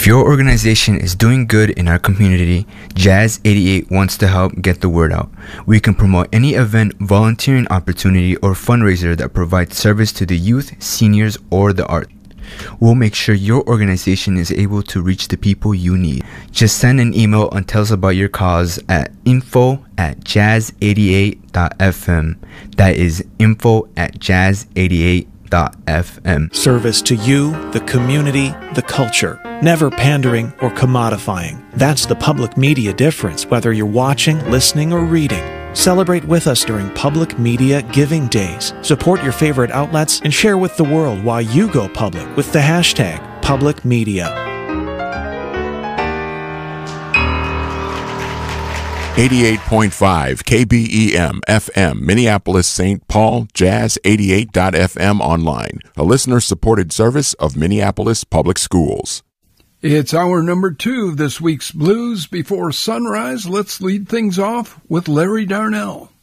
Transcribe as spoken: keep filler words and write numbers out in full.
If your organization is doing good in our community, Jazz eighty-eight wants to help get the word out. We can promote any event, volunteering opportunity, or fundraiser that provides service to the youth, seniors, or the arts. We'll make sure your organization is able to reach the people you need. Just send an email and tell us about your cause at info at jazz eighty-eight dot f m. That is info at jazz eighty-eight dot f m. Service to you, the community, the culture. Never pandering or commodifying. That's the public media difference, whether you're watching, listening, or reading. Celebrate with us during Public Media Giving Days. Support your favorite outlets and share with the world why you go public with the hashtag Public Media. eighty-eight point five K B E M F M, Minneapolis, Saint Paul, Jazz eighty-eight dot f m online, a listener-supported service of Minneapolis Public Schools. It's hour number two of this week's Blues Before Sunrise. Let's lead things off with Larry Darnell.